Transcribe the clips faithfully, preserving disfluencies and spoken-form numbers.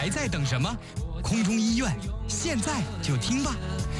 还在等什么？空中医院现在就听吧。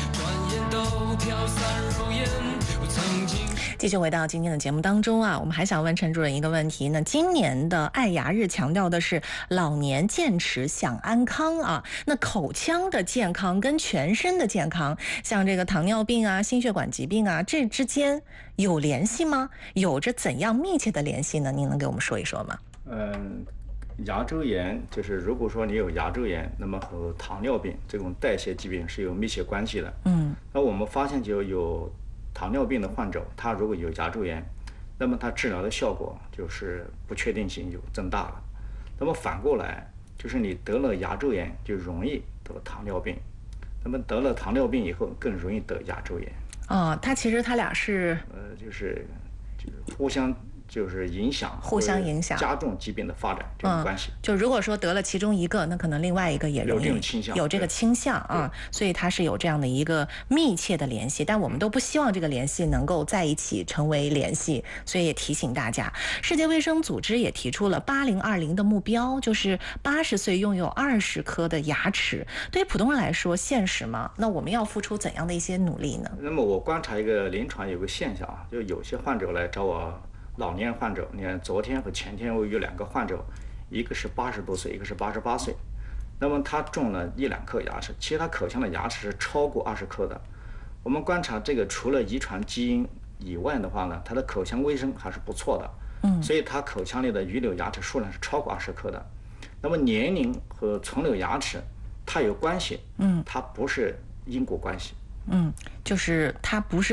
继续回到今天的节目当中啊，我们还想问陈主任一个问题呢。今年的爱牙日强调的是老年健齿享安康啊，那口腔的健康跟全身的健康，像这个糖尿病啊、心血管疾病啊，这之间有联系吗？有着怎样密切的联系呢？您能给我们说一说吗？ 嗯，牙周炎就是如果说你有牙周炎，那么和糖尿病这种代谢疾病是有密切关系的。 嗯， 那我们发现就有糖尿病的患者，他如果有牙周炎，那么他治疗的效果就是不确定性就增大了。那么反过来，就是你得了牙周炎就容易得糖尿病，那么得了糖尿病以后更容易得牙周炎。 哦，它其实它俩是呃，就是就是互相。就是影响， 互相影响， 加重疾病的发展这种关系。 嗯，就如果说得了其中一个，那可能另外一个也容易有这种倾向， 有这个倾向啊，所以它是有这样的一个密切的联系。但我们都不希望这个联系能够在一起成为联系，所以也提醒大家，世界卫生组织也提出了八零二零的目标，就是八十岁拥有二十颗的牙齿。对于普通人来说，现实吗？那我们要付出怎样的一些努力呢？ 那么我观察一个临床有个现象啊，就有些患者来找我。老年患者，你看昨天和前天我有两个患者，一个是八十多岁，一个是八十八岁。那么他种了一两颗牙齿，其实他口腔的牙齿是超过二十颗的。我们观察这个，除了遗传基因以外的话呢，他的口腔卫生还是不错的。嗯，所以他口腔里的余留牙齿数量是超过二十颗的。那么年龄和存留牙齿它有关系，嗯，它不是因果关系。 嗯，就是它不是。